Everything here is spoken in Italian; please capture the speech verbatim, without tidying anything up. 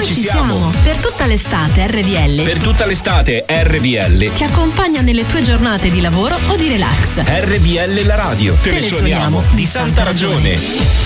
Ci, Ci siamo. siamo. Per tutta l'estate R V L. Per tutta l'estate R V L. Ti accompagna nelle tue giornate di lavoro o di relax. R V L la radio. Te, Te ne suoniamo di santa ragione.